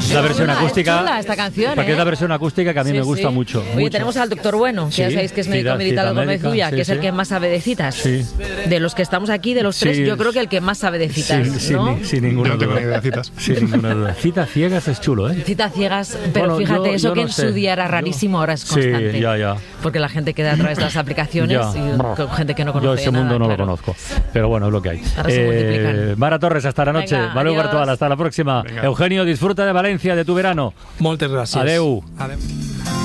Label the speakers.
Speaker 1: La versión acústica.
Speaker 2: Es chula esta canción,
Speaker 1: Porque es la versión acústica que a mí me gusta mucho.
Speaker 2: Oye, tenemos al doctor Bueno, que ya sabéis que es médico militar Gómez Ulla, que es el que más sabe de citas.
Speaker 1: Sí.
Speaker 2: De los que estamos aquí, de los tres, yo creo que el que más sabe de citas, ¿no?
Speaker 1: Sin ninguna
Speaker 3: Yo no tengo
Speaker 1: duda.
Speaker 3: ni idea de citas.
Speaker 1: Sin ninguna duda. Citas ciegas es chulo, ¿eh?
Speaker 2: Citas ciegas, pero
Speaker 1: Bueno,
Speaker 2: fíjate,
Speaker 1: yo
Speaker 2: eso que
Speaker 1: no
Speaker 2: en
Speaker 1: sé.
Speaker 2: su día era rarísimo, ahora es constante.
Speaker 1: Sí, ya.
Speaker 2: Porque la gente queda a través de las aplicaciones y con gente que no conoce
Speaker 1: Yo ese
Speaker 2: nada,
Speaker 1: mundo no
Speaker 2: claro.
Speaker 1: lo conozco. Pero bueno, es lo que hay.
Speaker 2: Ahora se multiplican.
Speaker 1: Mara Torres, hasta la noche.
Speaker 2: Venga,
Speaker 1: Valeu
Speaker 2: adiós.
Speaker 1: Bartual, hasta la próxima.
Speaker 3: Venga.
Speaker 1: Eugenio, disfruta de Valencia, de tu verano.
Speaker 3: Moltes gràcies.
Speaker 1: Adeu.
Speaker 3: Adeu.